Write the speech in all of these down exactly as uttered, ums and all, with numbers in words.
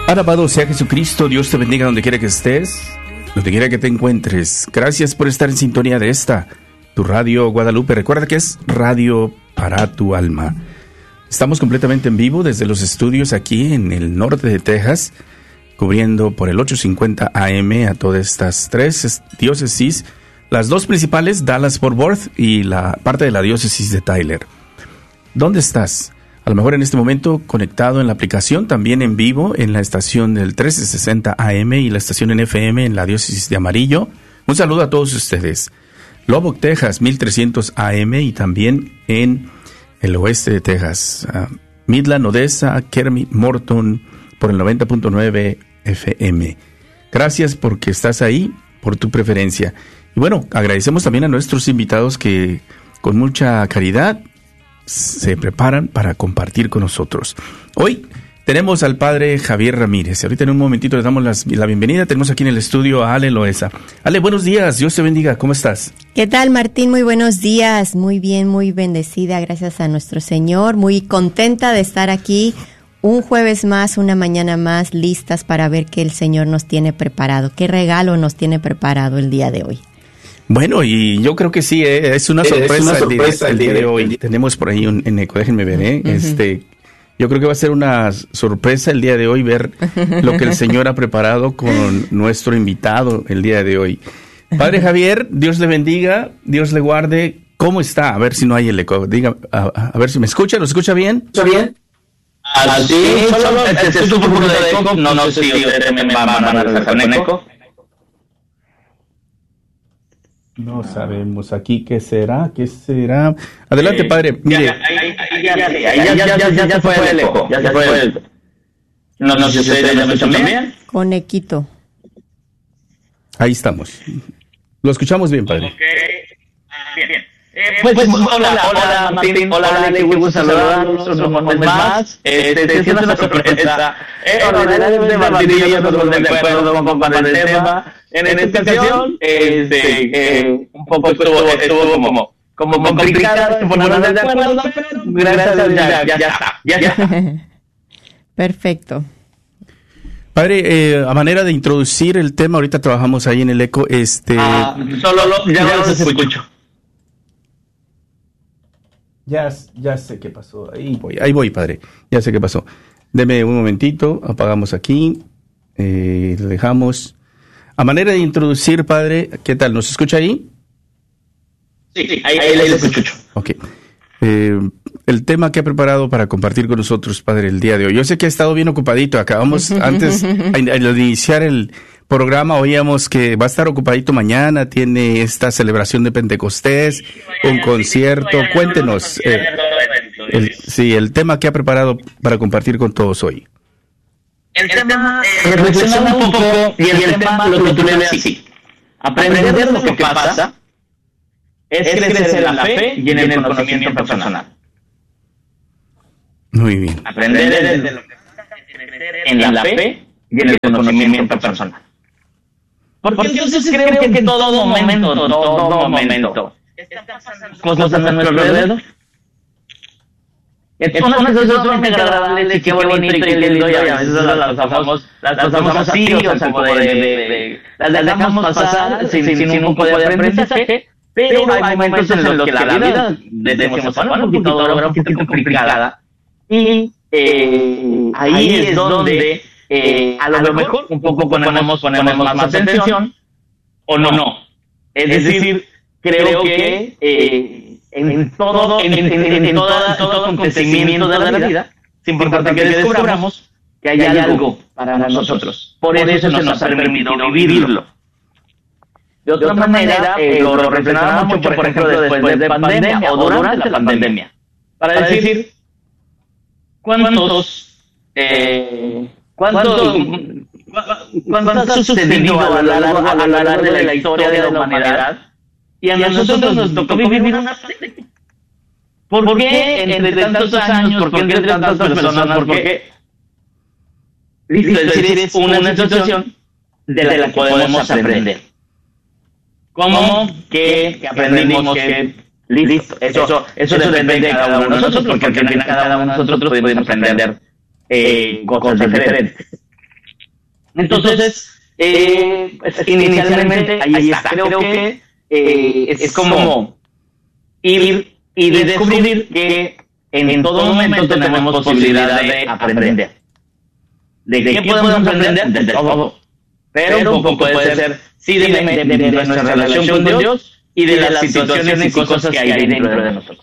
Alabado sea Jesucristo, Dios te bendiga donde quiera que estés, donde quiera que te encuentres. Gracias por estar en sintonía de esta, tu Radio Guadalupe. Recuerda que es radio para tu alma. Estamos completamente en vivo desde los estudios aquí en el norte de Texas, cubriendo por el ochocientos cincuenta A M a todas estas tres diócesis, las dos principales, Dallas-Fort Worth y la parte de la diócesis de Tyler. ¿Dónde estás? A lo mejor en este momento conectado en la aplicación, también en vivo en la estación del trece sesenta A M y la estación en F M en la diócesis de Amarillo. Un saludo a todos ustedes. Lubbock, Texas, mil trescientos A M y también en el oeste de Texas. Uh, Midland, Odessa, Kermit, Morton por el noventa punto nueve F M. Gracias porque estás ahí, por tu preferencia. Y bueno, agradecemos también a nuestros invitados que con mucha caridad se preparan para compartir con nosotros. Hoy tenemos al padre Javier Ramírez. Ahorita en un momentito les damos las, la bienvenida. Tenemos aquí en el estudio a Ale Loesa. Ale, buenos días. Dios te bendiga. ¿Cómo estás? ¿Qué tal, Martín? Muy buenos días. Muy bien, muy bendecida. Gracias a nuestro Señor. Muy contenta de estar aquí un jueves más, una mañana más, listas para ver qué el Señor nos tiene preparado. ¿Qué regalo nos tiene preparado el día de hoy? Bueno, y yo creo que sí, eh, es una sorpresa, es una sorpresa el, día, el día de hoy. Tenemos por ahí un, un eco, déjenme ver, ¿eh? Uh-huh. Este, yo creo que va a ser una sorpresa el día de hoy ver lo que el Señor ha preparado con nuestro invitado el día de hoy. Padre Javier, Dios le bendiga, Dios le guarde. ¿Cómo está? A ver si no hay el eco. Diga, a, a ver si me escucha, ¿lo escucha bien? ¿Escucha bien? Ah, sí, solo te escucho un poquito de eco. No, no sé si ustedes me van a mandar con eco. No sabemos aquí qué será, qué será. Adelante, padre. Mire. Ya, ya, ya, ya, ya, ya, ya fue el eco. Ya se fue el. No, no sé si ustedes me escuchan bien. Con equito. Ahí estamos. Lo escuchamos bien, padre. Bien, bien. Pues, pues, hola, hola, Martín, hola, Ale, qué gusto saludarlos un mes más. Este, es una sorpresa. Hola, Martín y yo nos ponemos de acuerdo con el tema. En esta ocasión, este, un poco estuvo, estuvo como, como complicado ponernos de acuerdo, pero gracias a Dios ya, ya está, ya está. Perfecto. Padre, eh, a manera de introducir el tema, ahorita trabajamos ahí en el eco, este... Ah, solo lo, ya, ya los escucho. Ya, ya sé qué pasó, ahí voy, ahí voy, padre, ya sé qué pasó. Deme un momentito, apagamos aquí, eh, lo dejamos. A manera de introducir, padre, ¿qué tal? ¿Nos escucha ahí? Sí, sí, ahí, ahí, ahí lo escucho. Ok. Eh, el tema que ha preparado para compartir con nosotros, padre, el día de hoy. Yo sé que ha estado bien ocupadito, acabamos antes de iniciar el programa, oíamos que va a estar ocupadito mañana, tiene esta celebración de Pentecostés, un concierto. Cuéntenos, eh, el, sí, el tema que ha preparado para compartir con todos hoy. El tema, eh, reflexionar un poco, y el, y el tema lo titulé así: aprender lo que pasa es crecer en la fe y en el conocimiento personal. Muy bien. Aprender desde lo que pasa es crecer en la fe y en el conocimiento personal. Porque entonces creo que en todo momento, en todo momento, están pasando cosas a nuestro alrededor. Entonces eso son agradables y qué bonito y qué lindo, y a veces las pasamos, las pasamos así, o sea, como de, de, de, las dejamos pasar sin, sin un poco de aprendizaje, pero hay momentos en los que la vida decimos, bueno, un poquito ahora un poquito complicada, y eh, ahí es donde eh, a lo mejor un poco ponemos, ponemos más atención, o no, no. Es decir, creo que eh, en todo, en, en, en, en toda, todo acontecimiento de la vida, es importante que descubramos que hay algo para nosotros. Por eso se nos ha permitido vivirlo. De otra manera, eh, lo reflexionaba mucho, por ejemplo, después de pandemia o durante la pandemia, para decir cuántos, eh, cuántos, cuántos ha sucedido a lo largo, a lo largo de la historia de la humanidad. Y a nosotros nos tocó vivir una pandemia. ¿Por qué entre tantos años? ¿Por qué entre tantas personas? ¿Por qué? Listo, es decir, es una situación de la que podemos aprender. ¿Cómo? Que aprendimos que... Listo, eso, eso depende de cada uno de nosotros, porque al final cada uno de nosotros podemos aprender eh, cosas diferentes. Entonces, eh, pues, inicialmente ahí está. Creo que eh, es, es como ir y descubrir que en, en todo momento tenemos posibilidad de aprender. ¿De qué podemos aprender? De todo. Pero un poco puede ser, sí, de, de, de, de, de nuestra relación con Dios y de, de las situaciones y cosas que hay dentro de nosotros.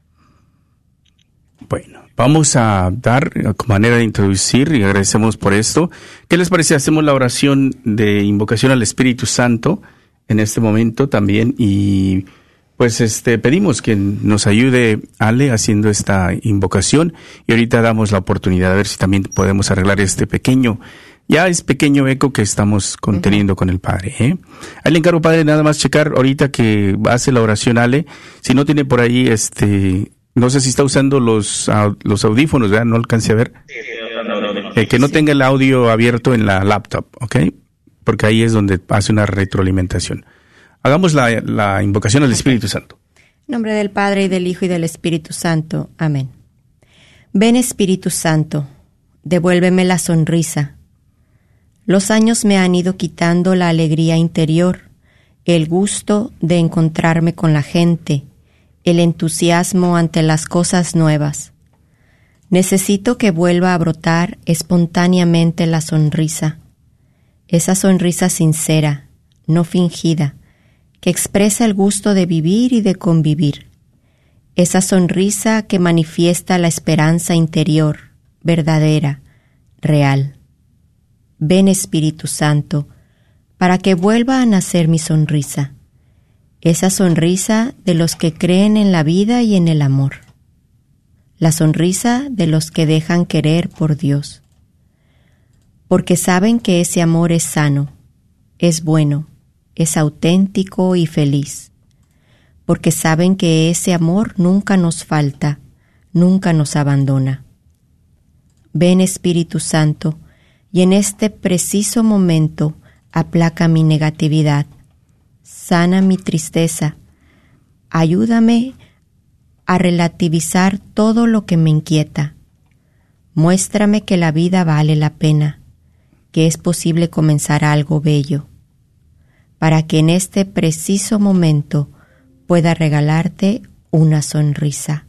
Bueno, vamos a dar como manera de introducir y agradecemos por esto. ¿Qué les parece? Hacemos la oración de invocación al Espíritu Santo en este momento también y pues este pedimos que nos ayude Ale haciendo esta invocación y ahorita damos la oportunidad a ver si también podemos arreglar este pequeño, ya es pequeño eco que estamos conteniendo uh-huh. con el Padre. ¿eh? Ahí le encargo, Padre, nada más checar ahorita que hace la oración Ale, si no tiene por ahí este... No sé si está usando los, los audífonos, ¿verdad? No alcancé a ver. Eh, que no tenga el audio abierto en la laptop, ¿ok? Porque ahí es donde hace una retroalimentación. Hagamos la, la invocación al Espíritu Santo. En nombre del Padre, y del Hijo, y del Espíritu Santo. Amén. Ven, Espíritu Santo, devuélveme la sonrisa. Los años me han ido quitando la alegría interior, el gusto de encontrarme con la gente, el entusiasmo ante las cosas nuevas. Necesito que vuelva a brotar espontáneamente la sonrisa, esa sonrisa sincera, no fingida, que expresa el gusto de vivir y de convivir, esa sonrisa que manifiesta la esperanza interior, verdadera, real. Ven, Espíritu Santo, para que vuelva a nacer mi sonrisa, esa sonrisa de los que creen en la vida y en el amor, la sonrisa de los que dejan querer por Dios, porque saben que ese amor es sano, es bueno, es auténtico y feliz, porque saben que ese amor nunca nos falta, nunca nos abandona. Ven, Espíritu Santo, y en este preciso momento aplaca mi negatividad, sana mi tristeza, ayúdame a relativizar todo lo que me inquieta. Muéstrame que la vida vale la pena, que es posible comenzar algo bello, para que en este preciso momento pueda regalarte una sonrisa.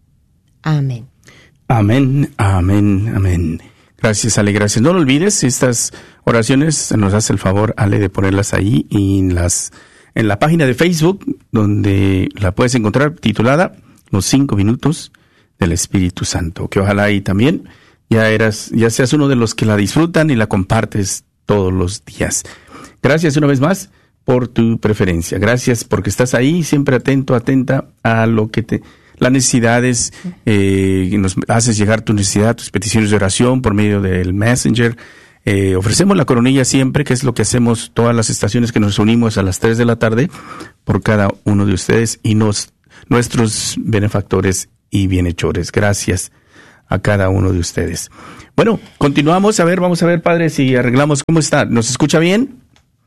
Amén. Amén, amén, amén. Gracias, Ale, gracias. No lo olvides, estas oraciones nos hace el favor, Ale, de ponerlas ahí y en las en la página de Facebook, donde la puedes encontrar titulada Los cinco minutos del Espíritu Santo, que ojalá ahí también ya eras, ya seas uno de los que la disfrutan y la compartes todos los días. Gracias una vez más por tu preferencia. Gracias porque estás ahí, siempre atento, atenta a lo que te, las necesidades, eh, nos haces llegar tu necesidad, tus peticiones de oración por medio del Messenger. Eh, ofrecemos la coronilla siempre, que es lo que hacemos todas las estaciones que nos unimos a las tres de la tarde por cada uno de ustedes y nos, nuestros benefactores y bienhechores. Gracias a cada uno de ustedes. Bueno, continuamos. A ver, vamos a ver, Padre, si arreglamos. ¿Cómo está? ¿Nos escucha bien?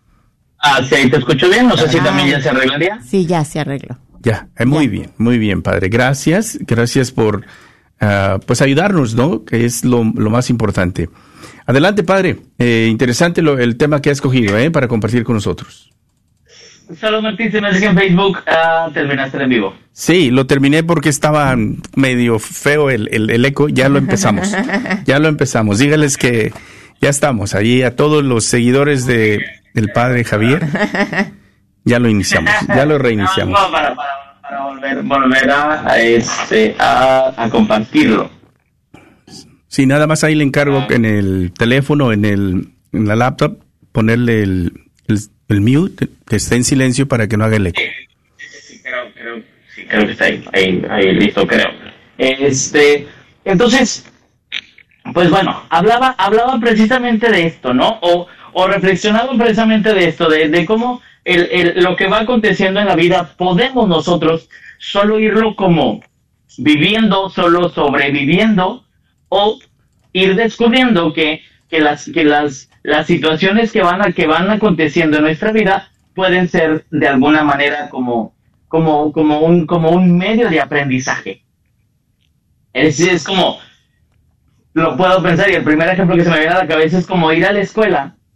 Ah, sí, te escucho bien. No sé si también ya se arreglaría. Sí, ya se arregló. Ya, eh, muy ya. bien, muy bien, Padre. Gracias, gracias por uh, pues ayudarnos, ¿no? Que es lo, lo más importante. Adelante, Padre. Eh, interesante lo, el tema que ha escogido, ¿eh? Para compartir con nosotros. Solamente se me dice en Facebook, uh, terminaste el en vivo. Sí, lo terminé porque estaba medio feo el, el, el eco. Ya lo empezamos. ya lo empezamos. Dígales que ya estamos. Allí a todos los seguidores de del Padre Javier. Ya lo iniciamos. Ya lo reiniciamos. No, no, para, para, para volver, volver a, a, este, a, a compartirlo. Sí, nada más ahí le encargo en el teléfono, en el en la laptop, ponerle el, el, el mute, que esté en silencio para que no haga el eco. Sí, sí, sí, creo, creo, sí, creo que está ahí, ahí, ahí listo, creo. Este, entonces, pues bueno, hablaba, hablaba precisamente de esto, ¿no? O, o reflexionaba precisamente de esto, de, de cómo el, el, lo que va aconteciendo en la vida, podemos nosotros solo irlo como viviendo, solo sobreviviendo, o ir descubriendo que, que las que las las situaciones que van a, que van aconteciendo en nuestra vida pueden ser de alguna manera como como como un como un medio de aprendizaje. Es, es como lo puedo pensar, y el primer ejemplo que se me viene a la cabeza es como ir a la escuela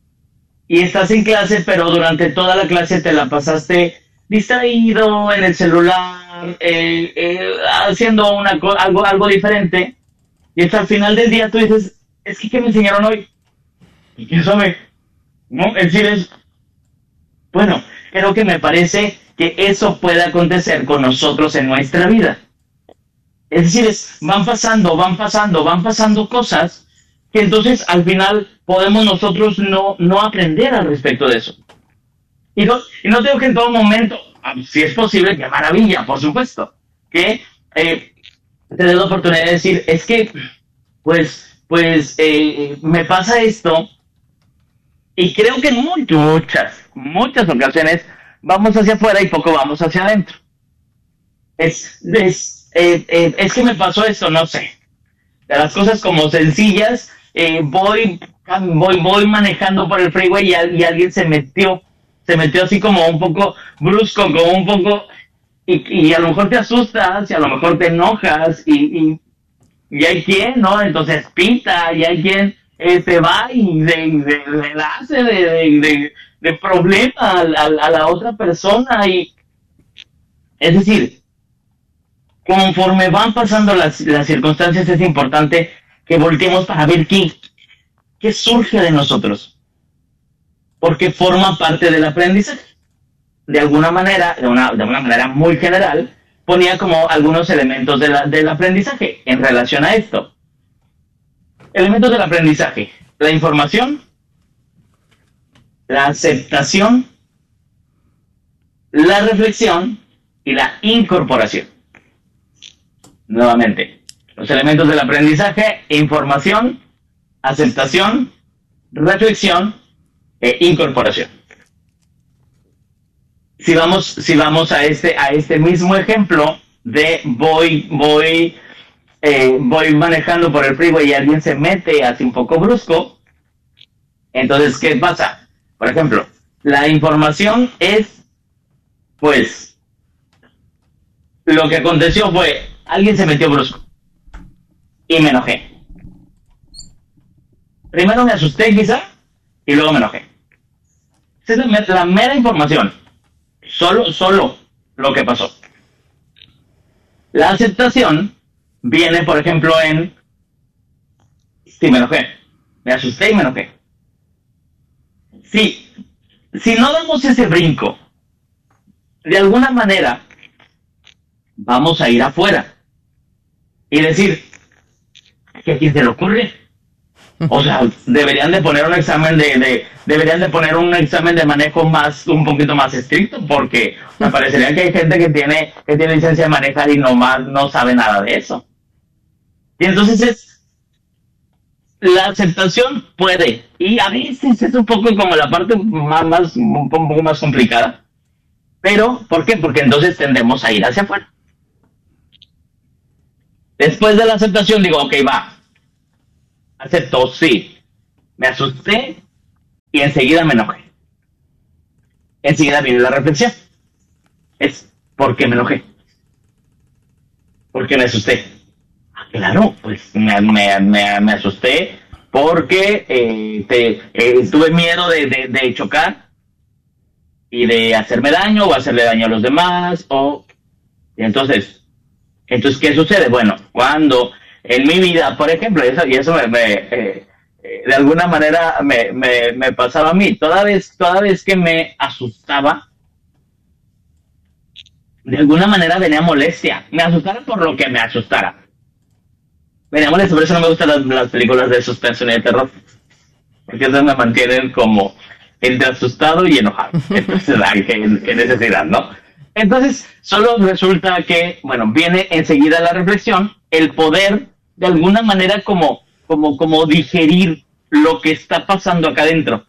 y estás en clase, pero durante toda la clase te la pasaste distraído en el celular, eh, eh, haciendo una co- algo, algo diferente, y hasta al final del día tú dices, es que ¿qué me enseñaron hoy? ¿Y qué sabe? ¿No? Es decir, es, bueno, creo que me parece que eso puede acontecer con nosotros en nuestra vida. Es decir, es, van pasando, van pasando, van pasando cosas que entonces al final podemos nosotros no, no aprender al respecto de eso. Y no, y no digo que en todo momento, si es posible, qué maravilla, por supuesto, que eh, te dé la oportunidad de decir, es que, pues, pues, eh, me pasa esto, y creo que en muchas, muchas ocasiones vamos hacia afuera y poco vamos hacia adentro. Es, es, eh, eh, es que me pasó esto, no sé. De las cosas como sencillas, eh, voy, voy, voy manejando por el freeway y, y alguien se metió, se metió así como un poco brusco, como un poco, y, y a lo mejor te asustas, y a lo mejor te enojas, y, y, y hay quien, ¿no? Entonces pita, y hay quien eh, se va y de, de, de, le hace de, de, de, de problema a, a, a la otra persona, y es decir, conforme van pasando las, las circunstancias, es importante que volteemos para ver qué, qué surge de nosotros, porque forma parte del aprendizaje. De alguna manera, de una, de una manera muy general, ponía como algunos elementos de la, del aprendizaje en relación a esto. Elementos del aprendizaje: la información, la aceptación, la reflexión y la incorporación. Nuevamente, los elementos del aprendizaje: información, aceptación, reflexión e incorporación. Si vamos, si vamos a este, a este mismo ejemplo de voy, voy, eh, voy manejando por el freeway y alguien se mete así un poco brusco, entonces, ¿qué pasa? Por ejemplo, la información es, pues, lo que aconteció fue, alguien se metió brusco y me enojé. Primero me asusté quizá y luego me enojé. Esa es la mera información. Solo, solo lo que pasó. La aceptación viene, por ejemplo, en sí, me enojé, me asusté y me enojé. Sí, si no damos ese brinco, de alguna manera vamos a ir afuera y decir, ¿qué a quién se le ocurre? O sea, deberían de poner un examen de, de deberían de poner un examen de manejo más, un poquito más estricto, porque me parecería que hay gente que tiene, que tiene licencia de manejar y no más, no sabe nada de eso. Y entonces es, la aceptación puede, y a veces es un poco como la parte más, más un poco más complicada. Pero, ¿por qué? Porque entonces tendemos a ir hacia afuera. Después de la aceptación digo, ok, va. Acepto, sí. Me asusté y enseguida me enojé. Enseguida viene la reflexión. Es, ¿por qué me enojé? ¿Por qué me asusté? Ah, claro, pues me, me, me, me asusté porque eh, te, eh, tuve miedo de, de, de chocar y de hacerme daño o hacerle daño a los demás. O... Y entonces, entonces, ¿qué sucede? Bueno, cuando en mi vida, por ejemplo, y eso, y eso me, me, eh, eh, de alguna manera me, me, me pasaba a mí, toda vez, toda vez que me asustaba, de alguna manera venía molestia, me asustara por lo que me asustara. Venía molestia, por eso no me gustan las, las películas de suspenso ni de terror, porque esas me mantienen como entre asustado y enojado. Entonces, ay, qué, qué necesidad, ¿no? Entonces, solo resulta que, bueno, viene enseguida la reflexión, el poder, de alguna manera, como, como, como digerir lo que está pasando acá adentro.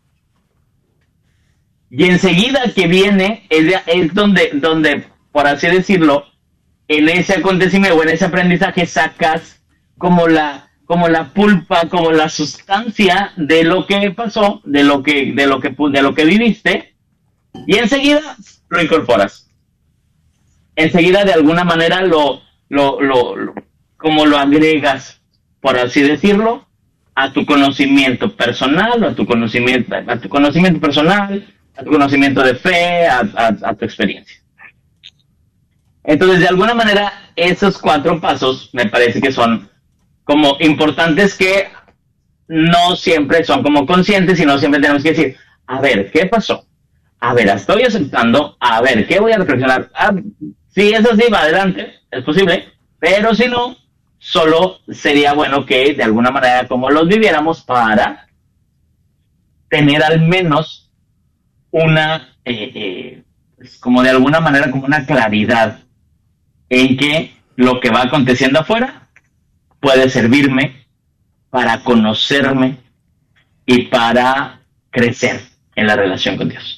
Y enseguida que viene, es, es donde, donde, por así decirlo, en ese acontecimiento o en ese aprendizaje sacas como la, como la pulpa, como la sustancia de lo que pasó, de lo que, de lo que, de lo que viviste, y enseguida lo incorporas. Enseguida de alguna manera lo, lo, lo, lo como lo agregas, por así decirlo, a tu conocimiento personal, a tu conocimiento, a tu conocimiento personal, a tu conocimiento de fe, a, a, a tu experiencia. Entonces, de alguna manera, esos cuatro pasos me parece que son como importantes, que no siempre son como conscientes, sino siempre tenemos que decir, a ver, ¿qué pasó? A ver, estoy aceptando, a ver, ¿qué voy a reflexionar? Ah, si es así, va adelante, es posible, pero si no, solo sería bueno que de alguna manera como los viviéramos para tener al menos una, eh, eh, pues como de alguna manera como una claridad en que lo que va aconteciendo afuera puede servirme para conocerme y para crecer en la relación con Dios.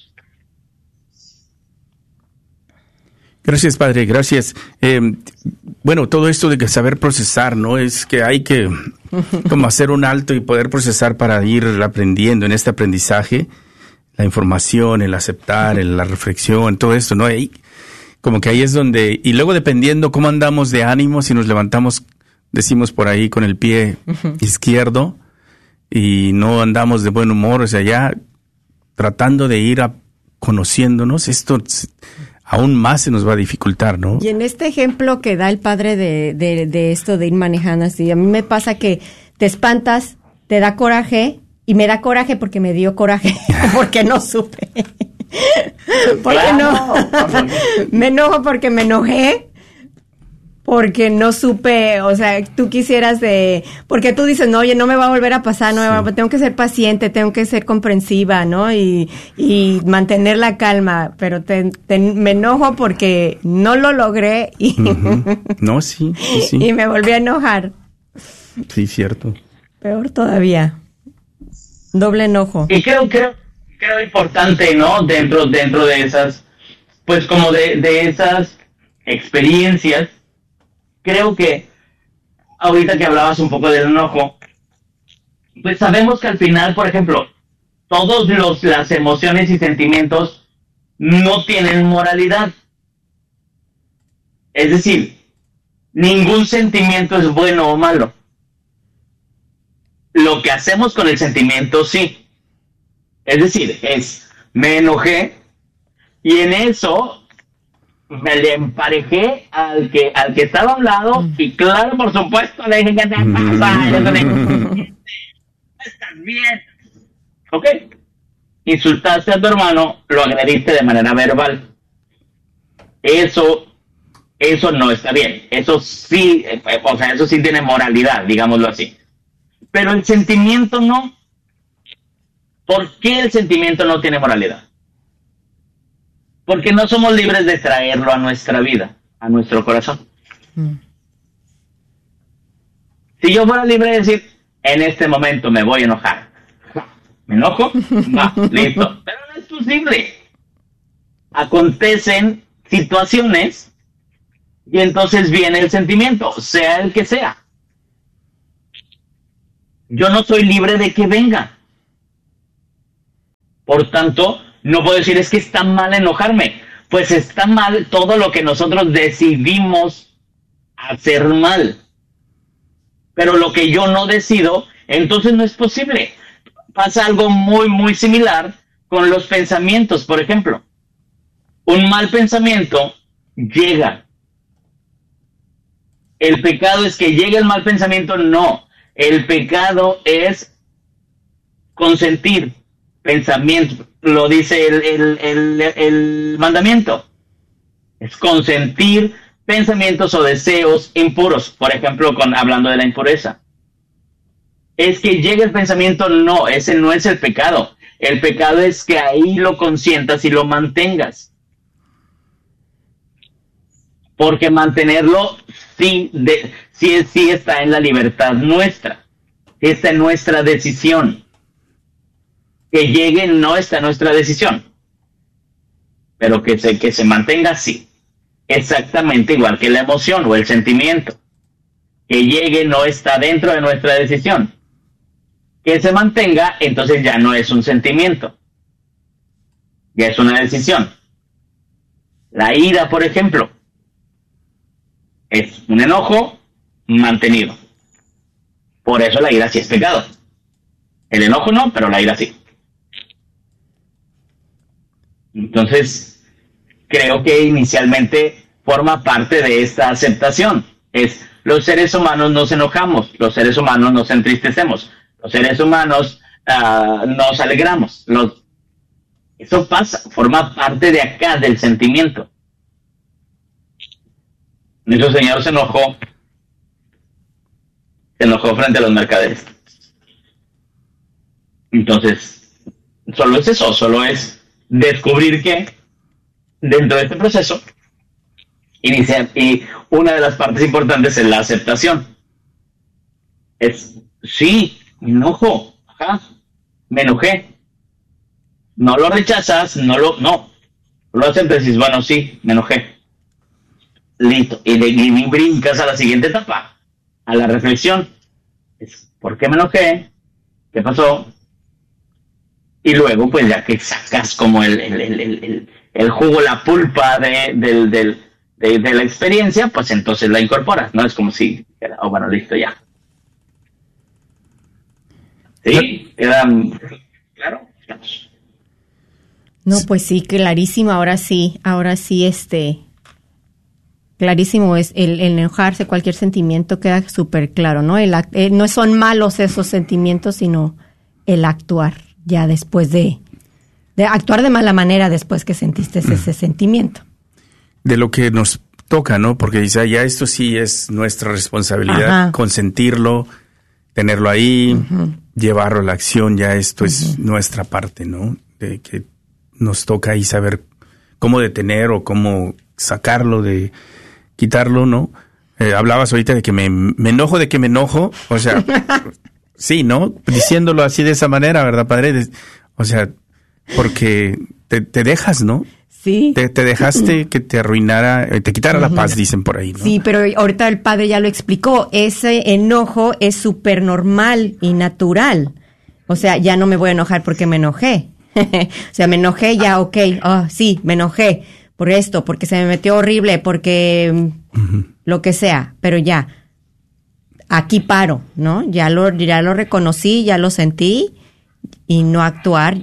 Gracias, Padre, gracias. Eh, bueno, todo esto de que saber procesar, ¿no? Es que hay que como hacer un alto y poder procesar para ir aprendiendo en este aprendizaje, la información, el aceptar, el, la reflexión, todo esto, ¿no? Ahí, como que ahí es donde, y luego dependiendo cómo andamos de ánimo, si nos levantamos, decimos por ahí, con el pie uh-huh. izquierdo y no andamos de buen humor, o sea, ya tratando de ir a conociéndonos, esto aún más se nos va a dificultar, ¿no? Y en este ejemplo que da el padre de, de, de esto de ir manejando así, a mí me pasa que te espantas, te da coraje, y me da coraje porque me dio coraje, porque no supe. Porque no, me enojo porque me enojé, porque no supe, o sea, tú quisieras de, porque tú dices, no, oye, no me va a volver a pasar, no me va a, tengo que ser paciente, tengo que ser comprensiva, ¿no? Y, y mantener la calma, pero te, te, me enojo porque no lo logré y, uh-huh. no, sí, sí, sí. y me volví a enojar. Sí, cierto. Peor todavía. Doble enojo. Y creo, creo, creo importante, ¿no? Dentro, dentro de esas, pues como de, de esas experiencias, creo que ahorita que hablabas un poco del enojo, pues sabemos que al final, por ejemplo, todos los las emociones y sentimientos no tienen moralidad. Es decir, ningún sentimiento es bueno o malo. Lo que hacemos con el sentimiento, sí. Es decir, es, me enojé y en eso me le emparejé al que al que estaba a un lado y claro, por supuesto, le dije, ¿qué te pasa? Yo le dije, estás bien. ¿Ok? Insultaste a tu hermano, lo agrediste de manera verbal. Eso, eso no está bien. Eso sí, o sea, eso sí tiene moralidad, digámoslo así. Pero el sentimiento no. ¿Por qué el sentimiento no tiene moralidad? Porque no somos libres de traerlo a nuestra vida, a nuestro corazón. Mm. Si yo fuera libre de decir, en este momento me voy a enojar, ¿me enojo? Va, listo. Pero no es posible. Acontecen situaciones y entonces viene el sentimiento, sea el que sea. Yo no soy libre de que venga. Por tanto, no puedo decir, es que está mal enojarme. Pues está mal todo lo que nosotros decidimos hacer mal. Pero lo que yo no decido, entonces no es posible. Pasa algo muy, muy similar con los pensamientos, por ejemplo. Un mal pensamiento llega. ¿El pecado es que llegue el mal pensamiento? No. El pecado es consentir pensamientos. Lo dice el, el, el, el mandamiento. Es consentir pensamientos o deseos impuros. Por ejemplo, con, hablando de la impureza. Es que llegue el pensamiento, no, ese no es el pecado. El pecado es que ahí lo consientas y lo mantengas. Porque mantenerlo sí, de, sí, sí está en la libertad nuestra. Está en nuestra decisión. Que llegue no está en nuestra decisión. Pero que se, que se mantenga sí. Exactamente igual que la emoción o el sentimiento. Que llegue no está dentro de nuestra decisión. Que se mantenga, entonces ya no es un sentimiento. Ya es una decisión. La ira, por ejemplo, es un enojo mantenido. Por eso la ira sí es pecado. El enojo no, pero la ira sí. Entonces, creo que inicialmente forma parte de esta aceptación. Es, los seres humanos nos enojamos, los seres humanos nos entristecemos, los seres humanos uh, nos alegramos. Los, eso pasa, forma parte de acá, del sentimiento. Nuestro Señor se enojó, se enojó frente a los mercaderes. Entonces, solo es eso, solo es descubrir que dentro de este proceso inicia, y una de las partes importantes es la aceptación. Es, sí, me enojo, ajá, me enojé. No lo rechazas, no lo, no, lo aceptas y dices, bueno, sí, me enojé. Listo, y, de, y brincas a la siguiente etapa, a la reflexión. Es, ¿por qué me enojé? ¿Qué pasó? Y luego, pues ya que sacas como el, el, el, el, el jugo, la pulpa de, del, del, de, de la experiencia, pues entonces la incorporas, ¿no? Es como si, oh, bueno, listo, ya. ¿Sí? ¿Queda claro? Vamos. No, pues sí, clarísimo, ahora sí, ahora sí, este, clarísimo, es el, el enojarse, cualquier sentimiento queda súper claro, ¿no? El, eh, no son malos esos sentimientos, sino el actuar ya después de, de actuar de mala manera después que sentiste ese, ese sentimiento. De lo que nos toca, ¿no? Porque dice, ya esto sí es nuestra responsabilidad, ajá, consentirlo, tenerlo ahí, uh-huh, llevarlo a la acción, ya esto uh-huh, es nuestra parte, ¿no? De que nos toca ahí saber cómo detener o cómo sacarlo, de quitarlo, ¿no? Eh, hablabas ahorita de que me, me enojo de que me enojo, o sea, sí, ¿no? Diciéndolo así de esa manera, ¿verdad, padre? O sea, porque te, te dejas, ¿no? Sí. Te, te dejaste que te arruinara, te quitara la paz, dicen por ahí, ¿no? Sí, pero ahorita el padre ya lo explicó. Ese enojo es súper normal y natural. O sea, ya no me voy a enojar porque me enojé. O sea, me enojé ya, ok, oh, sí, me enojé por esto, porque se me metió horrible, porque uh-huh, lo que sea, pero ya, aquí paro, ¿no? Ya lo, ya lo reconocí, ya lo sentí, y no actuar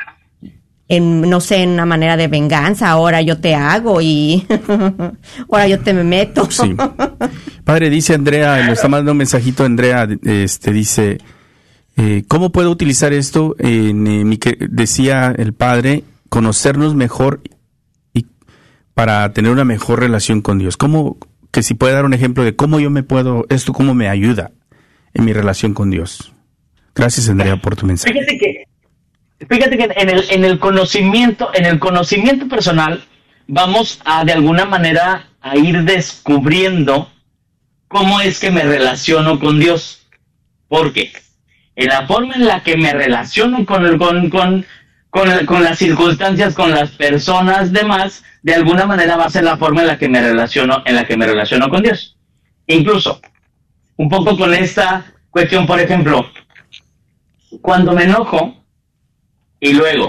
en, no sé, en una manera de venganza, ahora yo te hago y ahora yo te me meto. Sí. Padre, dice Andrea, nos está mandando un mensajito, Andrea, este, dice... Eh, ¿Cómo puedo utilizar esto? En, en mi que decía el padre, conocernos mejor y para tener una mejor relación con Dios. ¿Cómo, que si puede dar un ejemplo de cómo yo me puedo, esto cómo me ayuda en mi relación con Dios? Gracias, Andrea, por tu mensaje. Fíjate que, fíjate que en el, en el conocimiento, en el conocimiento personal, vamos a de alguna manera a ir descubriendo cómo es que me relaciono con Dios. ¿Por qué? En la forma en la que me relaciono con, el, con, con, con, el, con las circunstancias, con las personas demás, de alguna manera va a ser la forma en la que me relaciono, en la que me relaciono con Dios. Incluso, un poco con esta cuestión, por ejemplo, cuando me enojo y luego,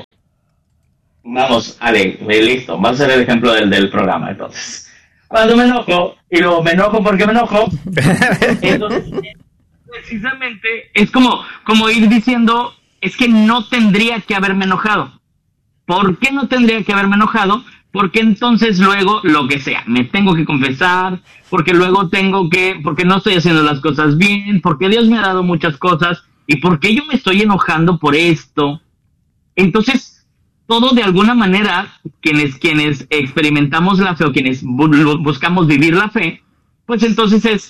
vamos, a ver, listo, va a ser el ejemplo del, del programa, entonces. Cuando me enojo y luego me enojo porque me enojo, entonces... precisamente es como, como ir diciendo, es que no tendría que haberme enojado. ¿Por qué no tendría que haberme enojado? Porque entonces luego, lo que sea, me tengo que confesar, porque luego tengo que, porque no estoy haciendo las cosas bien, porque Dios me ha dado muchas cosas, y porque yo me estoy enojando por esto. Entonces, todo de alguna manera, quienes, quienes experimentamos la fe o quienes bu- buscamos vivir la fe, pues entonces es,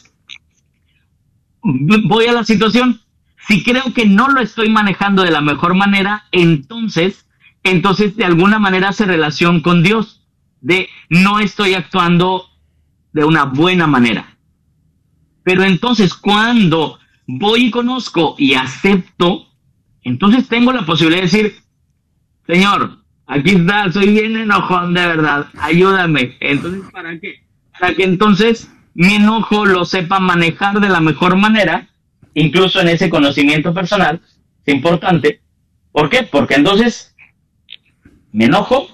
voy a la situación. Si creo que no lo estoy manejando de la mejor manera, entonces, entonces de alguna manera hace relación con Dios, de no estoy actuando de una buena manera. Pero entonces cuando voy y conozco y acepto, entonces tengo la posibilidad de decir, Señor, aquí está, soy bien enojón de verdad, ayúdame. Entonces, ¿para qué? Para que entonces mi enojo lo sepa manejar de la mejor manera, incluso en ese conocimiento personal, es importante. ¿Por qué? Porque entonces me enojo,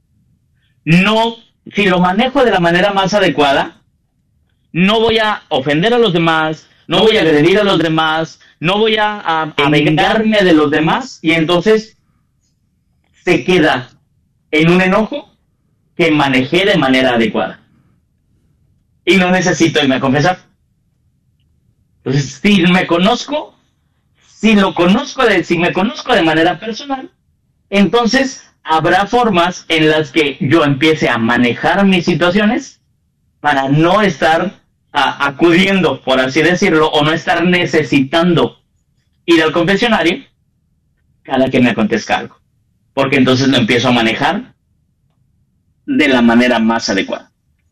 no, si lo manejo de la manera más adecuada, no voy a ofender a los demás, no voy a agredir a los demás, no voy a, a, a vengarme de los demás, y entonces se queda en un enojo que manejé de manera adecuada. Y no necesito irme a confesar. Entonces, si me conozco, si lo conozco, de, si me conozco de manera personal, entonces habrá formas en las que yo empiece a manejar mis situaciones para no estar a, acudiendo, por así decirlo, o no estar necesitando ir al confesionario cada que me acontezca algo. Porque entonces lo empiezo a manejar de la manera más adecuada.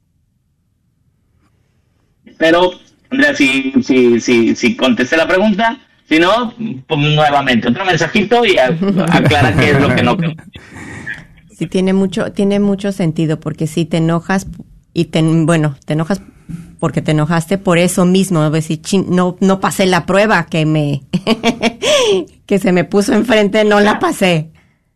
Pero, Andrea, si, si, si, si contesté la pregunta, si no, pues nuevamente otro mensajito y a, aclara qué es lo que no creo. Sí, tiene mucho, tiene mucho sentido, porque si te enojas y te, bueno, te enojas porque te enojaste por eso mismo, decir, no, no pasé la prueba que me, que se me puso enfrente, no la pasé.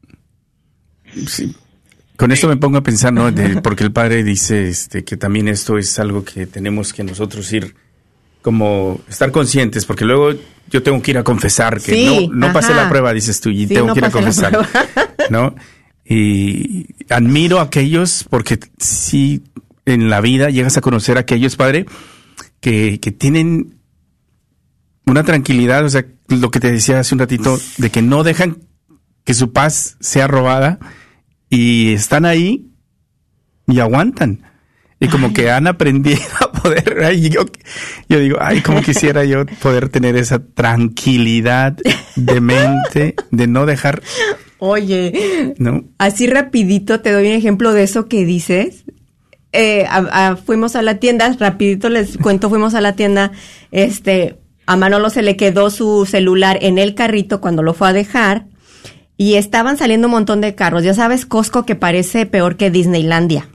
Sí. Con esto me pongo a pensar, ¿no? De, porque el padre dice este, que también esto es algo que tenemos que nosotros ir, como estar conscientes, porque luego yo tengo que ir a confesar que sí, no, no pasé la prueba, dices tú, y sí, tengo no que ir a confesar, ¿no? Y admiro a aquellos, porque sí, en la vida llegas a conocer a aquellos, padre, que, que tienen una tranquilidad, o sea, lo que te decía hace un ratito, de que no dejan que su paz sea robada, y están ahí y aguantan. Y como ay. que han aprendido a poder... Ay, yo, yo digo, ay, como quisiera yo poder tener esa tranquilidad de mente, de no dejar... Oye, ¿no? Así rapidito te doy un ejemplo de eso que dices. Eh, a, a, fuimos a la tienda, rapidito les cuento, fuimos a la tienda, este, a Manolo se le quedó su celular en el carrito cuando lo fue a dejar. Y estaban saliendo un montón de carros. Ya sabes, Costco, que parece peor que Disneylandia.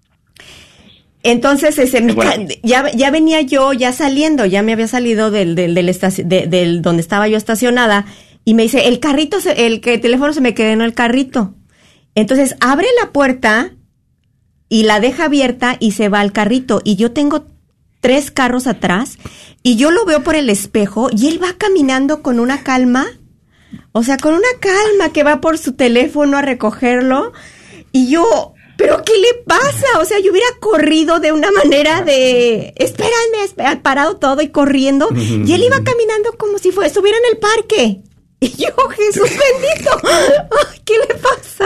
Entonces, ese, bueno. ya, ya venía yo ya saliendo, ya me había salido del, del, del, estaci- de, del donde estaba yo estacionada, y me dice, el carrito, se, el, el teléfono se me quedó en el carrito. Entonces, abre la puerta y la deja abierta y se va al carrito. Y yo tengo tres carros atrás, y yo lo veo por el espejo, y él va caminando con una calma. O sea, con una calma, que va por su teléfono a recogerlo. Y yo, ¿pero qué le pasa? O sea, yo hubiera corrido de una manera de... Espérame, espérame, parado todo y corriendo. Y él iba caminando como si fuera, estuviera en el parque. Y yo, Jesús bendito, ay, ¿qué le pasa?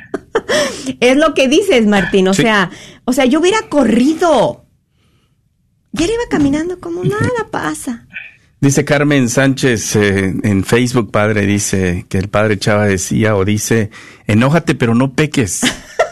Es lo que dices, Martín. O sí. sea, o sea, yo hubiera corrido. Y él iba caminando como nada pasa. Dice Carmen Sánchez eh, en Facebook, padre, dice que el padre Chava decía o dice, enójate pero no peques.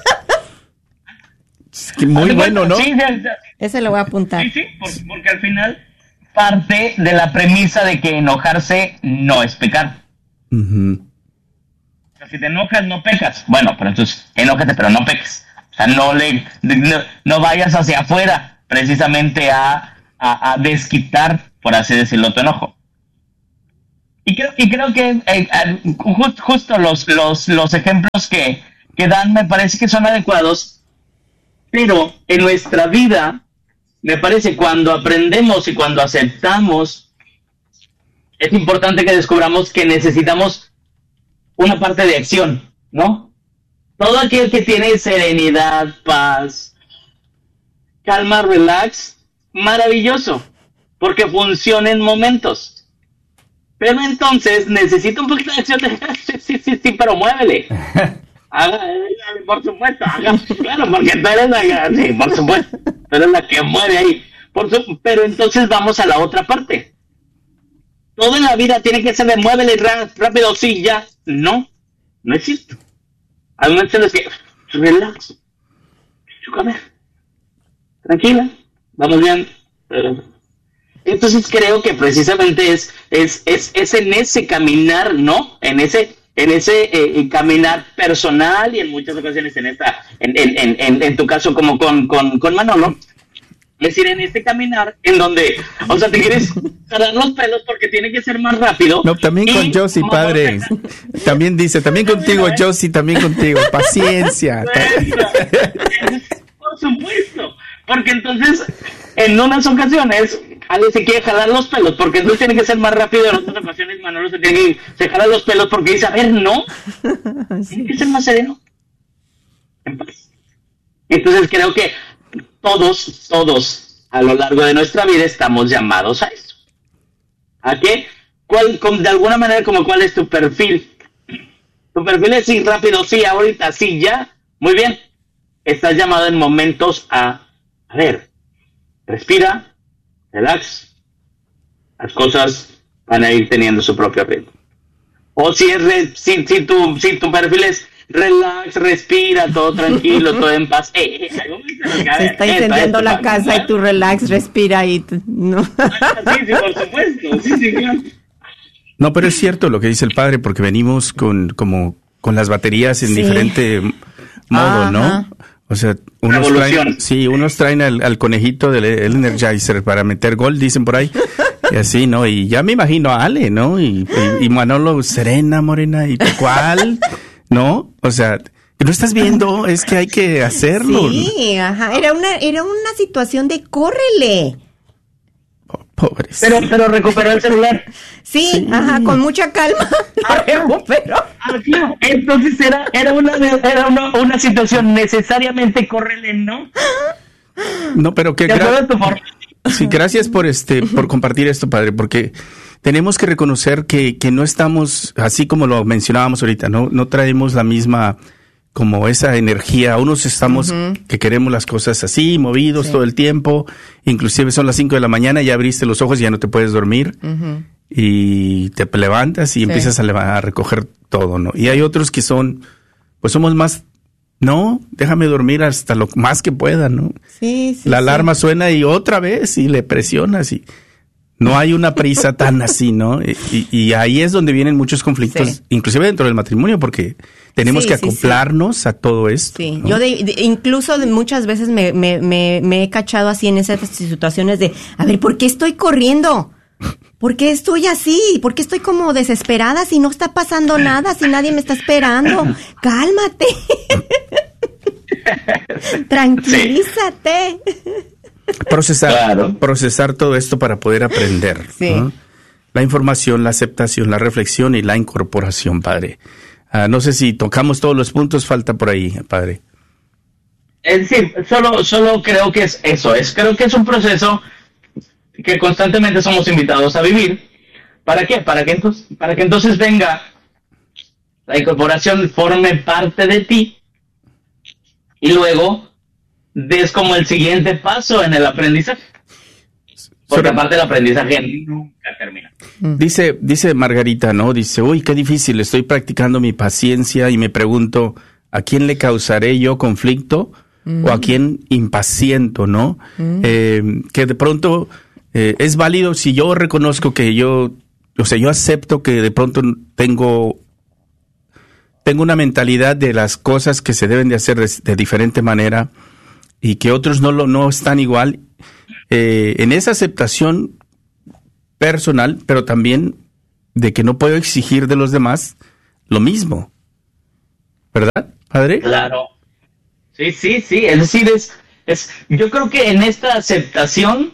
Es que muy bueno, ¿no? Sí, sí, sí. Ese lo voy a apuntar. Sí, sí, porque, porque al final parte de la premisa de que enojarse no es pecar. Uh-huh. O sea, si te enojas no pecas. Bueno, pero entonces enójate pero no peques. O sea, no le no, no vayas hacia afuera precisamente a, a, a desquitar, por así decirlo, tu enojo. Y creo, y creo que eh, just, justo los, los, los ejemplos que, que dan me parece que son adecuados, pero en nuestra vida, me parece, cuando aprendemos y cuando aceptamos, es importante que descubramos que necesitamos una parte de acción, ¿no? Todo aquel que tiene serenidad, paz, calma, relax, maravilloso, porque funciona en momentos. Pero entonces necesita un poquito de acción. De, sí, sí, sí, pero muévele. Haga, por supuesto, haga, claro, porque tú eres la, sí, por supuesto, tú eres la que mueve ahí. Por su, pero entonces vamos a la otra parte. Todo en la vida tiene que ser de muévele rápido, sí, ya. No, no es cierto. Hay momentos en los que, relax, a ver, tranquila, vamos bien. Entonces creo que precisamente es, es, es, es en ese caminar, ¿no? En ese, en ese eh, caminar personal y en muchas ocasiones en esta, en, en, en, en tu caso como con, con, con Manolo, es decir, en este caminar en donde, o sea, te quieres jalar los pelos porque tiene que ser más rápido. No, también y, con Josie, padre. También dice, también contigo, Josie, también contigo. Paciencia. Por supuesto. Porque entonces, en unas ocasiones, Ale se quiere jalar los pelos, porque entonces tiene que ser más rápido. En otras ocasiones Manolo se tiene que se jala los pelos porque dice, a ver, no, sí. Tiene que ser más sereno, en paz. Entonces creo que todos, todos, a lo largo de nuestra vida estamos llamados a eso. ¿A qué? ¿Cuál, con, de alguna manera, como cuál es tu perfil? Tu perfil es sí, rápido, sí, ahorita, sí, ya, muy bien. Estás llamado en momentos a, a ver, respira, relax, las cosas van a ir teniendo su propio ritmo. O si es re, si, si, tu, si tu perfil es relax, respira, todo tranquilo, todo en paz. Eh, eh, Se está incendiando la casa y tú relax, respira y tú, no. Sí, sí, por supuesto, sí, sí, claro. No, pero es cierto lo que dice el padre, porque venimos con como con las baterías en sí. diferente modo, Ajá. ¿no? O sea, unos traen, sí, unos traen al, al conejito del Energizer para meter gol, dicen por ahí, y así, ¿no? Y ya me imagino a Ale, ¿no? Y, y, y Manolo, serena, morena, ¿y cuál? ¿No? O sea, no estás viendo, es que hay que hacerlo. Sí, ajá, era una, era una situación de córrele. Pobres. Pero, pero recuperó el celular. Sí, sí, ajá, con mucha calma lo recuperó. Ah, claro. Entonces era, era una, era una, una situación necesariamente córrele, ¿no? No, pero que gra- sí, gracias por este, por compartir esto, padre, porque tenemos que reconocer que, que no estamos, así como lo mencionábamos ahorita, no, no traemos la misma, como esa energía. Unos estamos uh-huh. que queremos las cosas así, movidos sí. todo el tiempo, inclusive son las cinco de la mañana, ya abriste los ojos y ya no te puedes dormir, uh-huh. y te levantas y sí. empiezas a, levantar, a recoger todo, ¿no? Y hay otros que son, pues somos más, no, déjame dormir hasta lo más que pueda, ¿no? Sí, sí. La sí. alarma suena y otra vez y le presionas y no hay una prisa tan así, ¿no? Y, y ahí es donde vienen muchos conflictos, sí. inclusive dentro del matrimonio, porque tenemos sí, que acoplarnos sí, sí. a todo esto. Sí, ¿no? yo de, de, incluso de muchas veces me, me, me, me he cachado así en esas situaciones de, a ver, ¿por qué estoy corriendo? ¿Por qué estoy así? ¿Por qué estoy como desesperada si no está pasando nada, si nadie me está esperando? Cálmate. Tranquilízate. Procesar, claro. procesar todo esto para poder aprender. Sí. ¿no? La información, la aceptación, la reflexión y la incorporación, padre. Uh, no sé si tocamos todos los puntos, falta por ahí, padre. Es decir, solo, solo creo que es eso, es creo que es un proceso que constantemente somos invitados a vivir. ¿Para qué? Para que entonces, para que entonces venga la incorporación, forme parte de ti y luego des como el siguiente paso en el aprendizaje. Porque aparte el aprendizaje nunca termina. Dice, dice Margarita, ¿no? Dice, uy, qué difícil, estoy practicando mi paciencia y me pregunto, ¿a quién le causaré yo conflicto mm. o a quién impaciento, no? Mm. Eh, que de pronto eh, es válido si yo reconozco que yo, o sea, yo acepto que de pronto tengo, tengo una mentalidad de las cosas que se deben de hacer de, de diferente manera y que otros no lo no están igual. Eh, en esa aceptación personal, pero también de que no puedo exigir de los demás lo mismo. ¿Verdad, padre? Claro. Sí, sí, sí. Es decir, es, es, yo creo que en esta aceptación,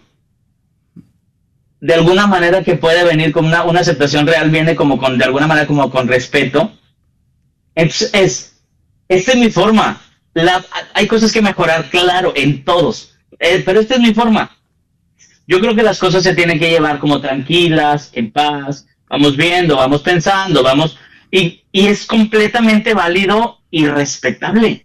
de alguna manera que puede venir como una, una aceptación real, viene como con, de alguna manera como con respeto. Es, es esta es mi forma. La, hay cosas que mejorar, claro, en todos. Eh, pero esta es mi forma. Yo creo que las cosas se tienen que llevar como tranquilas, en paz, vamos viendo, vamos pensando, vamos... Y, y es completamente válido y respetable.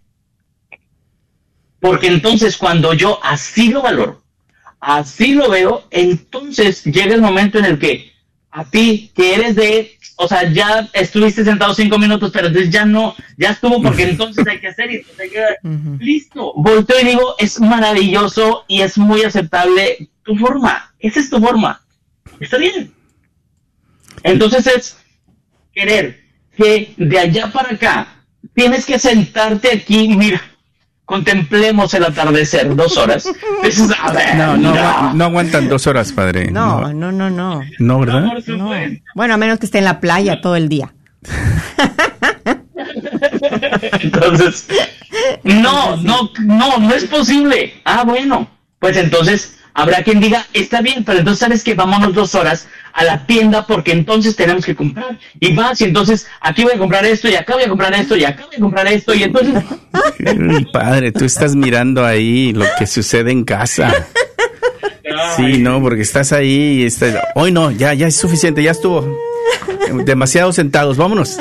Porque entonces cuando yo así lo valoro, así lo veo, entonces llega el momento en el que a ti, que eres de... O sea, ya estuviste sentado cinco minutos, pero entonces ya no, ya estuvo porque entonces hay que hacer y entonces hay que... Uh-huh. Listo, volteo y digo, es maravilloso y es muy aceptable tu forma, esa es tu forma, está bien. Entonces es querer que de allá para acá tienes que sentarte aquí, mira, contemplemos el atardecer dos horas. Entonces, a ver, no, no, no, no aguantan dos horas, padre. No, no, no, no. No, ¿verdad? No. Bueno, a menos que esté en la playa todo el día. Entonces, no, no, no, no es posible. Ah, bueno, pues entonces Habrá quien diga, está bien, pero entonces sabes que vámonos dos horas a la tienda porque entonces tenemos que comprar. Y vas y entonces aquí voy a comprar esto y acá voy a comprar esto y acá voy a comprar esto y entonces... Mi padre, tú estás mirando ahí lo que sucede en casa. Sí, no, porque estás ahí y estás... Hoy no, ya, ya es suficiente, ya estuvo. Demasiado sentados, vámonos.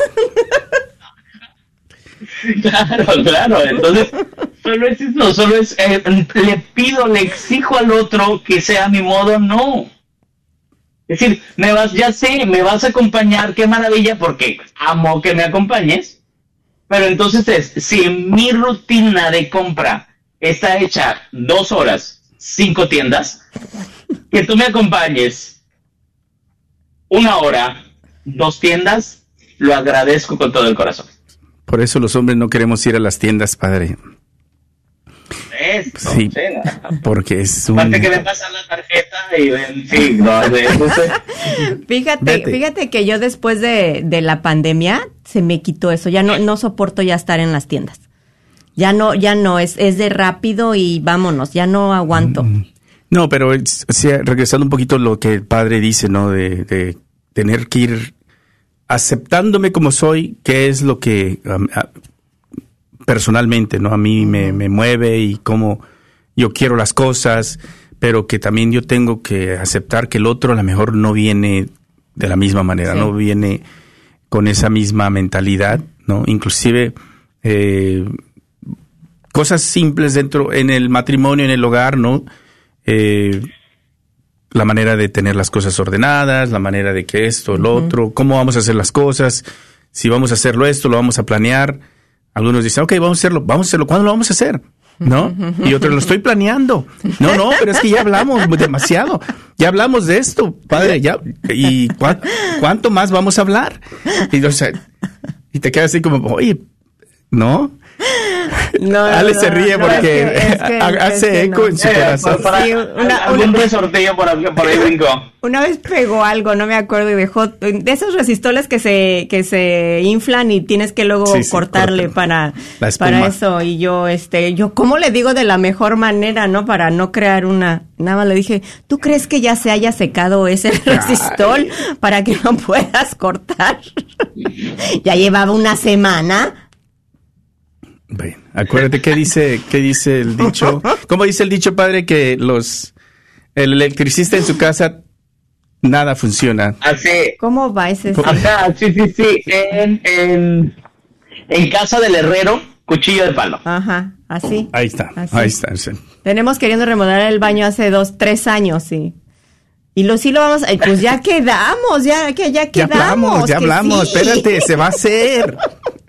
Claro, claro, entonces solo es eso, solo es, eh, le pido, le exijo al otro que sea a mi modo, no. Es decir, me vas, ya sé, me vas a acompañar, qué maravilla, porque amo que me acompañes, pero entonces es, si mi rutina de compra está hecha dos horas, cinco tiendas, que tú me acompañes una hora, dos tiendas, lo agradezco con todo el corazón. Por eso los hombres no queremos ir a las tiendas, padre. Eso, sí, sí, no. Porque es un... Aparte que me pasan la tarjeta y ven, sí, no, de eso sé. Fíjate, Vete. fíjate que yo después de, de la pandemia se me quitó eso, ya no, no soporto ya estar en las tiendas. Ya no, ya no, es, es de rápido y vámonos, ya no aguanto. No, pero o sea, regresando un poquito a lo que el padre dice, ¿no? De, de tener que ir aceptándome como soy, que es lo que um, a, personalmente, ¿no? A mí me, me mueve y cómo yo quiero las cosas, pero que también yo tengo que aceptar que el otro a lo mejor no viene de la misma manera, sí. No viene con esa misma mentalidad, ¿no? Inclusive eh, cosas simples dentro, en el matrimonio, en el hogar, ¿no? Eh, la manera de tener las cosas ordenadas, la manera de que esto, lo uh-huh. otro, cómo vamos a hacer las cosas, si vamos a hacerlo esto, lo vamos a planear. Algunos dicen, ok, vamos a hacerlo, vamos a hacerlo, ¿cuándo lo vamos a hacer? ¿No? Y otros, lo estoy planeando. No, no, pero es que ya hablamos demasiado, ya hablamos de esto, padre, ya, ¿y cu- cuánto más vamos a hablar? Y, o sea, y te quedas así como, oye, ¿no? No, Ale no, se ríe no, porque es que, es que, hace es que eco no. en su Eh, corazón. para, Sí, una- algún una- resortillo por, aquí- por ahí brincó. Una vez pegó algo, no me acuerdo, y dejó de esos resistoles que se que se inflan y tienes que luego Sí, sí, cortarle cortan. para La espuma. para eso. Y yo, este, yo, ¿cómo le digo de la mejor manera, no? Para no crear una... Nada más le dije, ¿tú crees que ya se haya secado ese resistol para que no puedas cortar? Ya llevaba una semana. Bueno, acuérdate qué dice, qué dice el dicho. ¿Cómo dice el dicho, padre, que los el electricista en su casa nada funciona? Así. ¿Cómo va ese? Ajá, sí, sí, sí. En, en, en casa del herrero, cuchillo de palo. Ajá, así. Ahí está, Así. ahí está. Sí. Tenemos queriendo remodelar el baño hace dos, tres años, sí. Y lo sí lo vamos, ay, pues ya quedamos, ya que ya Ya quedamos. hablamos, ya que hablamos. sí. Espérate, se va a hacer.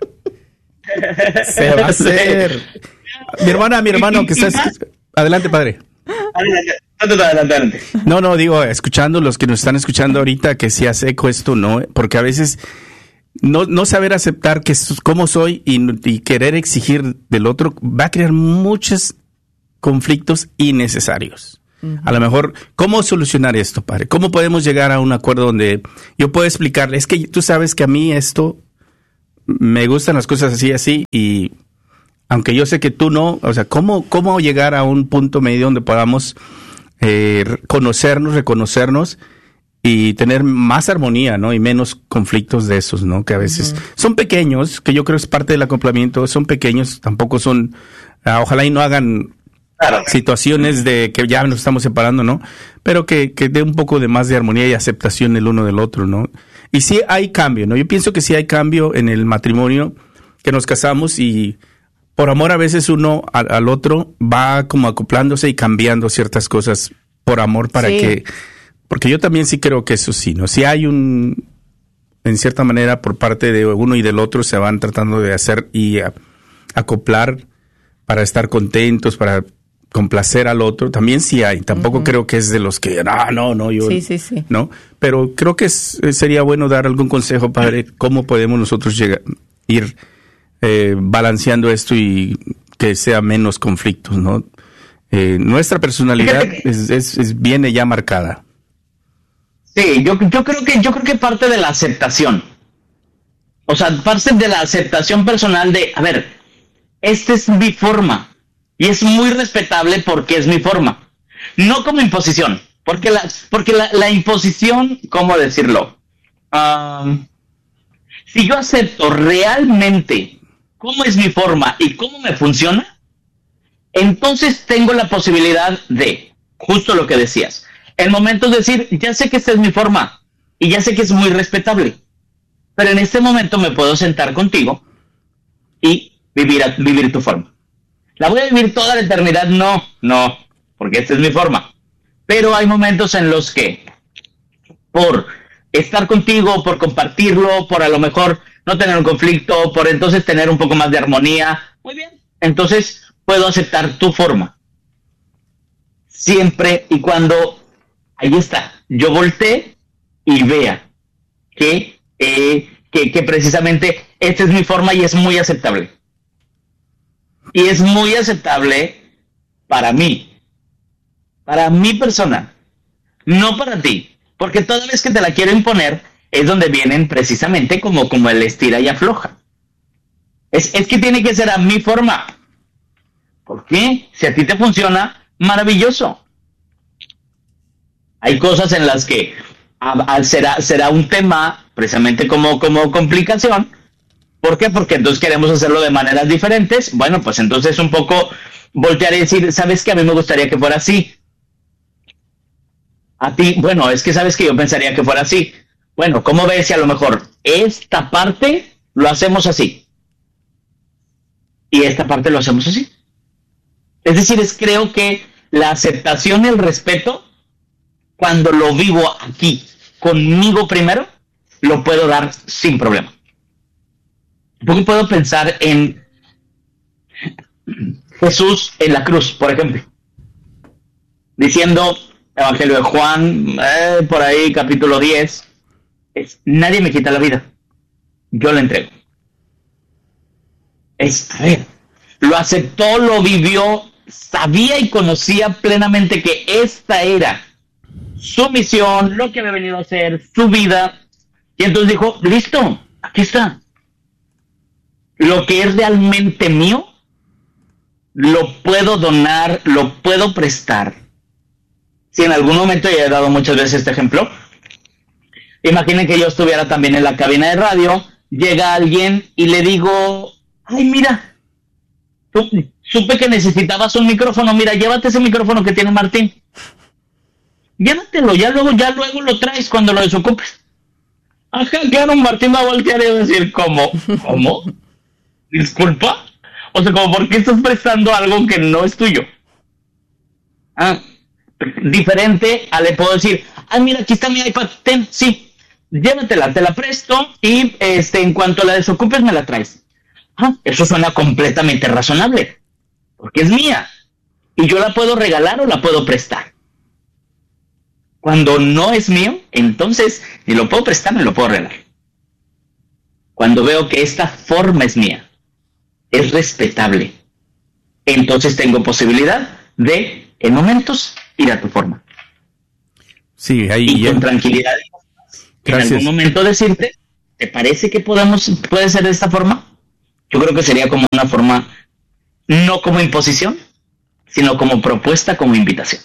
Se va a hacer. Mi hermana, mi hermano que está... Adelante, padre. Adelante, adelante, adelante. No, no, digo, escuchando los que nos están escuchando ahorita, que si hace eco esto, no, porque a veces no, no saber aceptar que es como soy y, y querer exigir del otro va a crear muchos conflictos innecesarios. Uh-huh. A lo mejor, ¿cómo solucionar esto, padre? ¿Cómo podemos llegar a un acuerdo donde yo puedo explicarle? Es que tú sabes que a mí esto me gustan las cosas así, así, y aunque yo sé que tú no, o sea, ¿cómo, cómo llegar a un punto medio donde podamos eh, conocernos, reconocernos y tener más armonía, ¿no? Y menos conflictos de esos, ¿no? Que a veces uh-huh. son pequeños, que yo creo es parte del acoplamiento, son pequeños, tampoco son, uh, ojalá y no hagan claro. situaciones de que ya nos estamos separando, ¿no? Pero que, que dé un poco de más de armonía y aceptación el uno del otro, ¿no? Y sí hay cambio, ¿no? Yo pienso que sí hay cambio en el matrimonio, que nos casamos y por amor a veces uno al, al otro va como acoplándose y cambiando ciertas cosas por amor para sí. que... Porque yo también sí creo que eso sí, ¿no? Si hay un... En cierta manera, por parte de uno y del otro se van tratando de hacer y a, acoplar para estar contentos, para complacer al otro. También sí hay. Tampoco uh-huh. creo que es de los que... Ah, no, no, yo... Sí, sí, sí. ¿No? Pero creo que es, sería bueno dar algún consejo, padre, cómo podemos nosotros llegar, ir... Eh, balanceando esto y que sea menos conflictos, ¿no? Eh, nuestra personalidad es, es, es viene ya marcada. Sí, yo, yo creo que yo creo que parte de la aceptación, o sea, parte de la aceptación personal de, a ver, esta es mi forma y es muy respetable porque es mi forma, No como imposición, porque la, porque la, la imposición, ¿cómo decirlo? Um, si yo acepto realmente cómo es mi forma y cómo me funciona, entonces tengo la posibilidad de, justo lo que decías, en momentos de decir, ya sé que esta es mi forma y ya sé que es muy respetable, pero en este momento me puedo sentar contigo y vivir, a, vivir tu forma. ¿La voy a vivir toda la eternidad? No, no, porque esta es mi forma. Pero hay momentos en los que, por estar contigo, por compartirlo, por a lo mejor no tener un conflicto, por entonces tener un poco más de armonía, muy bien, entonces puedo aceptar tu forma. Siempre y cuando, ahí está, yo voltee y vea que, eh, que, que precisamente esta es mi forma y es muy aceptable. Y es muy aceptable para mí, para mi persona, no para ti, porque toda vez que te la quiero imponer es donde vienen precisamente como, como el estira y afloja. Es, es que tiene que ser a mi forma. ¿Por qué? Si a ti te funciona, maravilloso. Hay cosas en las que a, a, será, será un tema precisamente como, como complicación. ¿Por qué? Porque entonces queremos hacerlo de maneras diferentes. Bueno, pues entonces un poco voltear y decir, ¿sabes qué? A mí me gustaría que fuera así. A ti, bueno, es que sabes que yo pensaría que fuera así. Bueno, ¿cómo ves si a lo mejor esta parte lo hacemos así? Y esta parte lo hacemos así. Es decir, es creo que la aceptación y el respeto, cuando lo vivo aquí, conmigo primero, lo puedo dar sin problema. Porque puedo pensar en Jesús en la cruz, por ejemplo, diciendo, Evangelio de Juan, eh, por ahí, capítulo diez, es, nadie me quita la vida, yo la entrego. Es, a ver, lo aceptó, lo vivió, sabía y conocía plenamente que esta era su misión, lo que había venido a hacer, su vida, y entonces dijo, listo, aquí está. Lo que es realmente mío, lo puedo donar, lo puedo prestar. Si en algún momento, ya he dado muchas veces este ejemplo, imaginen que yo estuviera también en la cabina de radio, llega alguien y le digo, ay, mira, supe que necesitabas un micrófono, mira, llévate ese micrófono que tiene Martín. Llévatelo, ya luego, ya luego lo traes cuando lo desocupes. Ajá, claro, Martín va a voltear y va a decir, ¿cómo? ¿Cómo? ¿Disculpa? O sea, como, ¿por qué estás prestando algo que no es tuyo? Ah, diferente a le puedo decir, ah, mira, aquí está mi iPad, ten, sí, llévatela, te la presto y este, en cuanto la desocupes me la traes. Ah, eso suena completamente razonable, porque es mía, y yo la puedo regalar o la puedo prestar. Cuando no es mío, entonces ni lo puedo prestar ni lo puedo regalar. Cuando veo que esta forma es mía, es respetable, entonces tengo posibilidad de, en momentos, ir a tu forma. Sí, ahí y ya. Con tranquilidad, Gracias. En algún momento decirte, ¿te parece que podamos, puede ser de esta forma? Yo creo que sería como una forma, no como imposición, sino como propuesta, como invitación.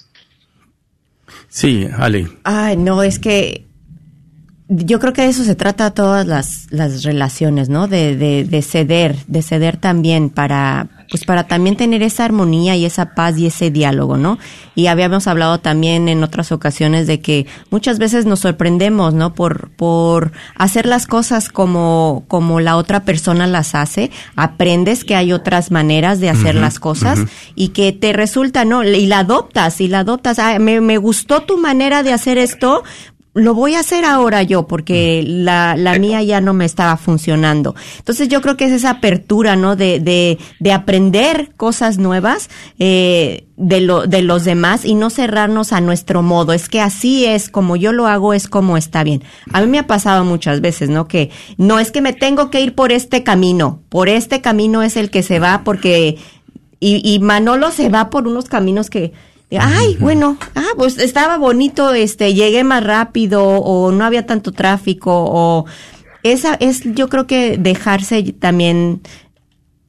Sí, Ale. Ay, no, es que yo creo que de eso se trata todas las, las relaciones, ¿no? De, de, de ceder, de ceder también para, pues para también tener esa armonía y esa paz y ese diálogo, ¿no? Y habíamos hablado también en otras ocasiones de que muchas veces nos sorprendemos, ¿no? Por, por hacer las cosas como, como la otra persona las hace, aprendes que hay otras maneras de hacer uh-huh, las cosas uh-huh. y que te resulta, ¿no? Y la adoptas, y la adoptas, ah, me, me gustó tu manera de hacer esto, lo voy a hacer ahora yo porque la, la mía ya no me estaba funcionando. Entonces yo creo que es esa apertura, ¿no? De, de, de aprender cosas nuevas, eh, de lo, de los demás y no cerrarnos a nuestro modo. Es que así es, como yo lo hago, es como está bien. A mí me ha pasado muchas veces, ¿no? Que no es que me tengo que ir por este camino, por este camino es el que se va porque, y, y Manolo se va por unos caminos que, ay, bueno, ah, pues estaba bonito, este, llegué más rápido o no había tanto tráfico o esa es, yo creo que dejarse también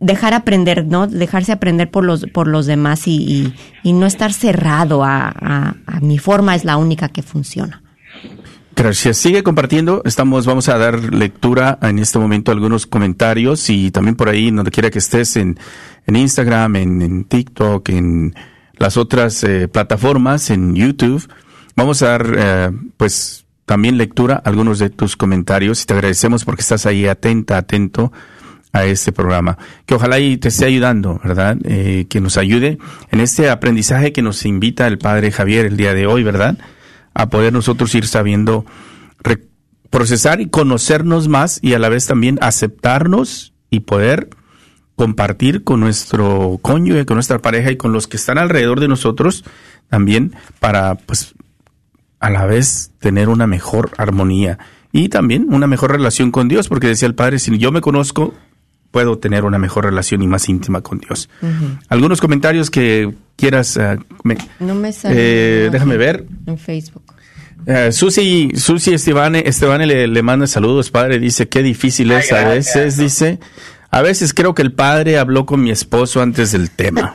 dejar aprender, ¿no? Dejarse aprender por los por los demás y, y, y no estar cerrado a, a, a mi forma es la única que funciona. Gracias. Sigue compartiendo. Estamos, vamos a dar lectura en este momento a algunos comentarios y también por ahí, donde quiera que estés, en, en Instagram, en, en TikTok, en las otras eh, plataformas, en YouTube. Vamos a dar, eh, pues, también lectura a algunos de tus comentarios y te agradecemos porque estás ahí atenta, atento a este programa. Que ojalá y te esté ayudando, ¿verdad? Eh, que nos ayude en este aprendizaje que nos invita el Padre Javier el día de hoy, ¿verdad? A poder nosotros ir sabiendo re- procesar y conocernos más y a la vez también aceptarnos y poder compartir con nuestro cónyuge, con nuestra pareja y con los que están alrededor de nosotros también para, pues, a la vez tener una mejor armonía y también una mejor relación con Dios, porque decía el Padre, si yo me conozco, puedo tener una mejor relación y más íntima con Dios. Uh-huh. Algunos comentarios que quieras... Uh, me, no me sale. Eh, déjame ver. En Facebook. Uh, Susi, Susi Estebane, Estebane le, le manda saludos, Padre. Dice, qué difícil es Ay, a gracias. veces, dice. A veces creo que el Padre habló con mi esposo antes del tema.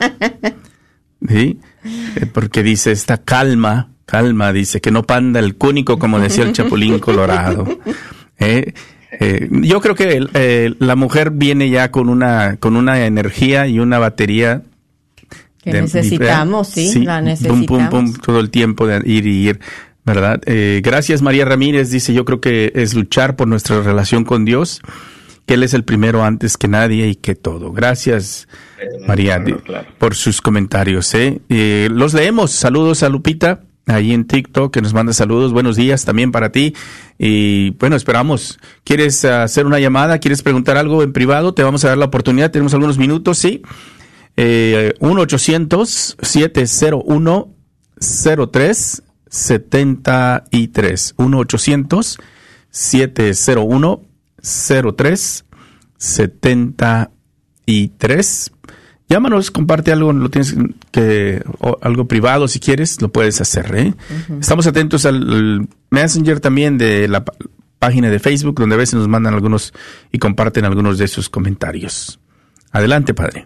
¿Sí? Eh, porque dice, esta calma, calma, dice, que no panda el cúnico, como decía el Chapulín Colorado. ¿Eh? Eh, yo creo que eh, la mujer viene ya con una con una energía y una batería que de, necesitamos, sí, sí, la necesitamos. Pum, pum, pum, todo el tiempo de ir y ir, ¿verdad? Eh, gracias, María Ramírez, dice, yo creo que es luchar por nuestra relación con Dios, que Él es el primero antes que nadie y que todo. Gracias, María, claro, claro. por sus comentarios. ¿eh? Eh, los leemos. Saludos a Lupita, ahí en TikTok, que nos manda saludos. Buenos días también para ti. Y bueno, esperamos. ¿Quieres hacer una llamada? ¿Quieres preguntar algo en privado? Te vamos a dar la oportunidad. Tenemos algunos minutos, ¿sí? Eh, uno ochocientos, siete cero uno, cero tres siete tres. uno ochocientos, siete cero uno, cero tres siete tres. Llámanos, comparte algo, lo tienes que, o algo privado si quieres, lo puedes hacer, ¿eh? Uh-huh. Estamos atentos al, al Messenger también de la p- página de Facebook, donde a veces nos mandan algunos y comparten algunos de sus comentarios. Adelante, Padre.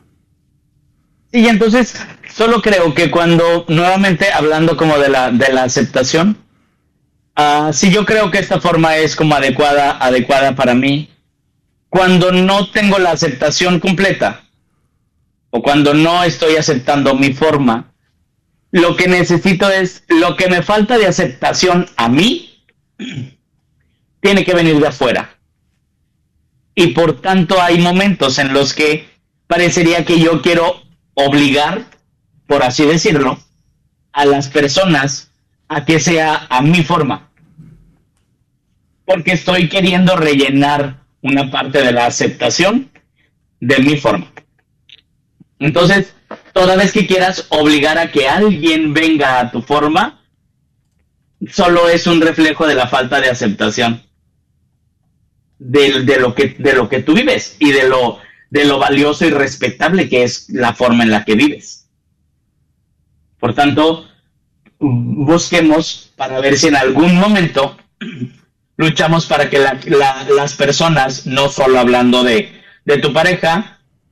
Y entonces, solo creo que cuando, nuevamente hablando como de la, de la aceptación, uh, sí yo creo que esta forma es como adecuada, adecuada para mí. Cuando no tengo la aceptación completa, o cuando no estoy aceptando mi forma, lo que necesito es, lo que me falta de aceptación a mí, tiene que venir de afuera. Y por tanto hay momentos en los que parecería que yo quiero obligar, por así decirlo, a las personas a que sea a mi forma. Porque estoy queriendo rellenar una parte de la aceptación de mi forma. Entonces, toda vez que quieras obligar a que alguien venga a tu forma, solo es un reflejo de la falta de aceptación de, de lo que de lo que tú vives y de lo de lo valioso y respetable que es la forma en la que vives. Por tanto, busquemos para ver si en algún momento luchamos para que la, la, las personas, no solo hablando de, de tu pareja,